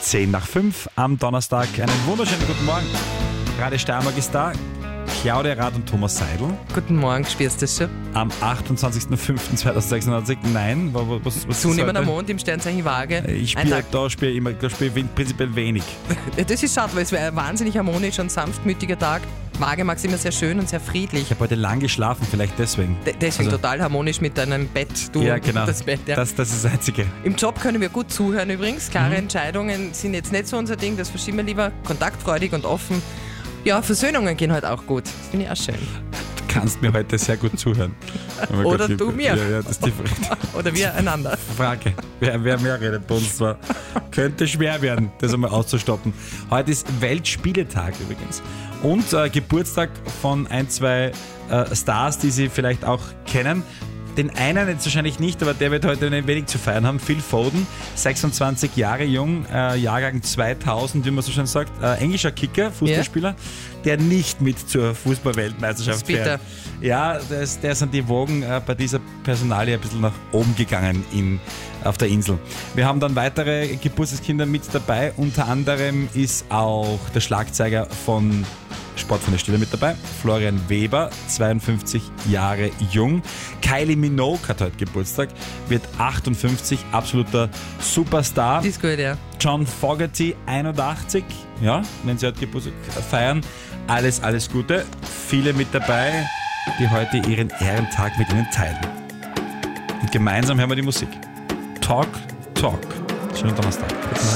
10:05 am Donnerstag. Einen wunderschönen guten Morgen. Radio Steiermark ist da. Claudia Rath und Thomas Seidel. Guten Morgen, spürst du das schon? Am 28.05.2026. Nein, was Zunehmender Mond im Sternzeichen Waage. Ich spiele prinzipiell wenig. Das ist schade, weil es wäre ein wahnsinnig harmonisch und sanftmütiger Tag. Waage mag es immer sehr schön und sehr friedlich. Ich habe heute lang geschlafen, vielleicht deswegen. Deswegen total harmonisch mit deinem Bett. Du ja, genau. Das Bett, ja. Das ist das Einzige. Im Job können wir gut zuhören übrigens. Klare Entscheidungen sind jetzt nicht so unser Ding, das verschieben wir lieber. Kontaktfreudig und offen. Ja, Versöhnungen gehen heute auch gut. Das finde ich auch schön. Du kannst mir heute sehr gut zuhören. Oder Gott, du mir. Ja, das ist die Oder wir einander. Frage. Wer mehr redet bei uns zwar. Könnte schwer werden, das einmal auszustoppen. Heute ist Weltspieletag übrigens. Und Geburtstag von ein, zwei Stars, die Sie vielleicht auch kennen. Den einen jetzt wahrscheinlich nicht, aber der wird heute ein wenig zu feiern haben. Phil Foden, 26 Jahre jung, Jahrgang 2000, wie man so schön sagt. Englischer Kicker, Fußballspieler, der nicht mit zur Fußball-Weltmeisterschaft fährt. Ja, der sind die Wogen bei dieser Personalie ein bisschen nach oben gegangen auf der Insel. Wir haben dann weitere Geburtstagskinder mit dabei. Unter anderem ist auch der Schlagzeuger von Sport von der Stille mit dabei. Florian Weber, 52 Jahre jung. Kylie Minogue hat heute Geburtstag, wird 58, absoluter Superstar. Ist gut, ja. John Fogerty, 81. Ja, wenn sie heute Geburtstag feiern. Alles Gute. Viele mit dabei, die heute ihren Ehrentag mit ihnen teilen. Und gemeinsam hören wir die Musik. Talk. Schönen Donnerstag.